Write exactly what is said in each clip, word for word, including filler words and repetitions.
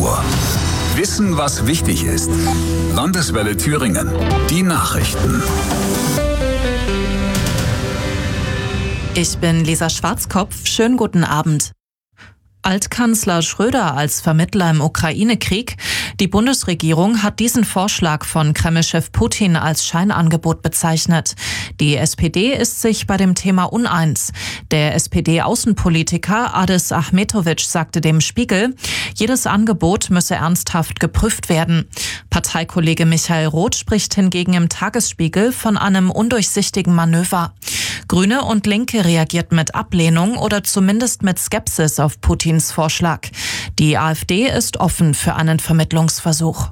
Uhr. Wissen, was wichtig ist. Landeswelle Thüringen. Die Nachrichten. Ich bin Lisa Schwarzkopf. Schönen guten Abend. Altkanzler Schröder als Vermittler im Ukraine-Krieg. Die Bundesregierung hat diesen Vorschlag von Kreml-Chef Putin als Scheinangebot bezeichnet. Die S P D ist sich bei dem Thema uneins. Der S P D-Außenpolitiker Adis Ahmetovic sagte dem Spiegel, jedes Angebot müsse ernsthaft geprüft werden. Parteikollege Michael Roth spricht hingegen im Tagesspiegel von einem undurchsichtigen Manöver. Grüne und Linke reagierten mit Ablehnung oder zumindest mit Skepsis auf Putins Vorschlag. Die AfD ist offen für einen Vermittlungsversuch.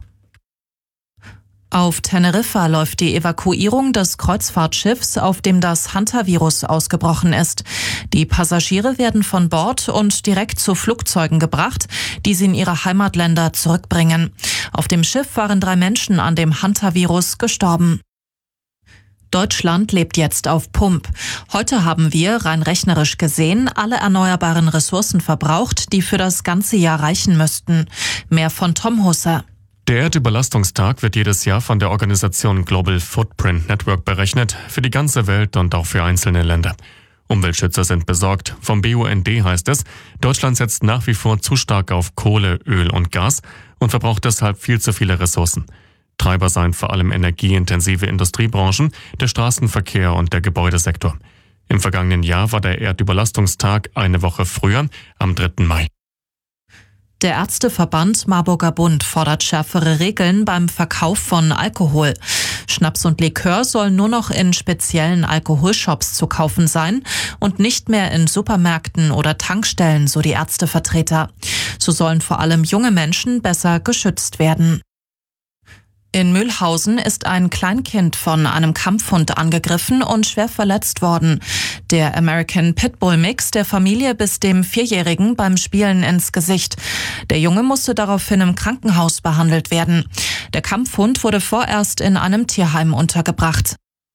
Auf Teneriffa läuft die Evakuierung des Kreuzfahrtschiffs, auf dem das Hantavirus ausgebrochen ist. Die Passagiere werden von Bord und direkt zu Flugzeugen gebracht, die sie in ihre Heimatländer zurückbringen. Auf dem Schiff waren drei Menschen an dem Hantavirus gestorben. Deutschland lebt jetzt auf Pump. Heute haben wir, rein rechnerisch gesehen, alle erneuerbaren Ressourcen verbraucht, die für das ganze Jahr reichen müssten. Mehr von Tom Husser. Der Erdüberlastungstag wird jedes Jahr von der Organisation Global Footprint Network berechnet, für die ganze Welt und auch für einzelne Länder. Umweltschützer sind besorgt. Vom B U N D heißt es, Deutschland setzt nach wie vor zu stark auf Kohle, Öl und Gas und verbraucht deshalb viel zu viele Ressourcen. Treiber seien vor allem energieintensive Industriebranchen, der Straßenverkehr und der Gebäudesektor. Im vergangenen Jahr war der Erdüberlastungstag eine Woche früher, am dritten Mai. Der Ärzteverband Marburger Bund fordert schärfere Regeln beim Verkauf von Alkohol. Schnaps und Likör sollen nur noch in speziellen Alkoholshops zu kaufen sein und nicht mehr in Supermärkten oder Tankstellen, so die Ärztevertreter. So sollen vor allem junge Menschen besser geschützt werden. In Mühlhausen ist ein Kleinkind von einem Kampfhund angegriffen und schwer verletzt worden. Der American Pitbull Mix der Familie biss dem Vierjährigen beim Spielen ins Gesicht. Der Junge musste daraufhin im Krankenhaus behandelt werden. Der Kampfhund wurde vorerst in einem Tierheim untergebracht.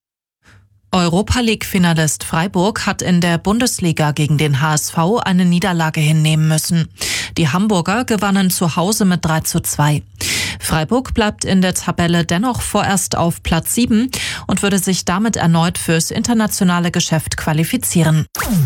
Europa-League-Finalist Freiburg hat in der Bundesliga gegen den H S V eine Niederlage hinnehmen müssen. Die Hamburger gewannen zu Hause mit drei zu zwei. Freiburg bleibt in der Tabelle dennoch vorerst auf Platz sieben und würde sich damit erneut fürs internationale Geschäft qualifizieren.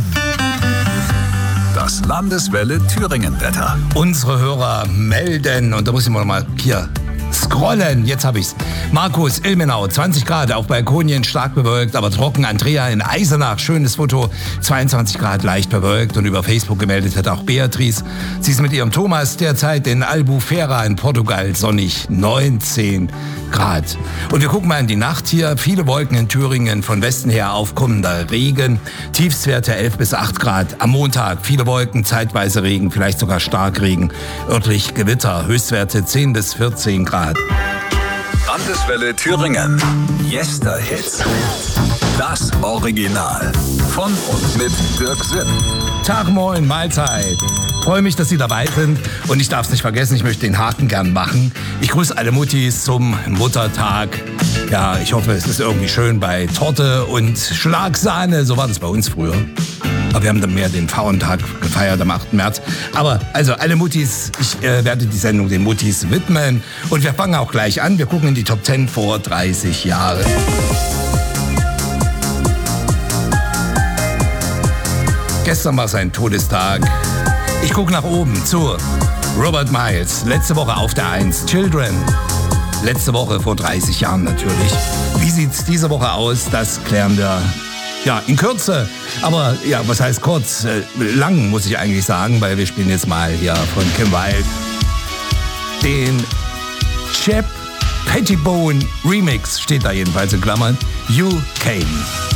Das Landeswelle Thüringen-Wetter. Unsere Hörer melden, und da muss ich mal noch mal hier scrollen, jetzt habe ich's. Markus, Ilmenau, zwanzig Grad, auf Balkonien stark bewölkt, aber trocken. Andrea in Eisenach, schönes Foto, zweiundzwanzig Grad, leicht bewölkt. Und über Facebook gemeldet hat auch Beatrice. Sie ist mit ihrem Thomas derzeit in Albufeira in Portugal, sonnig, neunzehn Grad. Und wir gucken mal in die Nacht hier. Viele Wolken in Thüringen, von Westen her aufkommender Regen. Tiefstwerte elf bis acht Grad. Am Montag viele Wolken, zeitweise Regen, vielleicht sogar Starkregen. Örtlich Gewitter, Höchstwerte zehn bis vierzehn Grad. Landeswelle Thüringen. Yesterhits. Das Original. Von und mit Dirk Sipp. Tag, moin, Mahlzeit. Freue mich, dass Sie dabei sind. Und ich darf es nicht vergessen, ich möchte den Haken gern machen. Ich grüße alle Muttis zum Muttertag. Ja, ich hoffe, es ist irgendwie schön bei Torte und Schlagsahne. So war das bei uns früher. Aber wir haben dann mehr den Frauentag gefeiert am achten März. Aber also alle Muttis, ich äh, werde die Sendung den Muttis widmen. Und wir fangen auch gleich an. Wir gucken in die Top zehn vor dreißig Jahren. Gestern war sein Todestag. Ich gucke nach oben zu Robert Miles. Letzte Woche auf der eins. Children. Letzte Woche vor dreißig Jahren natürlich. Wie sieht's diese Woche aus? Das klären wir ja in Kürze. Aber ja, was heißt kurz? Äh, lang muss ich eigentlich sagen, weil wir spielen jetzt mal hier von Kim Wilde den Shep Pettibone Remix, steht da jedenfalls in Klammern. You Came.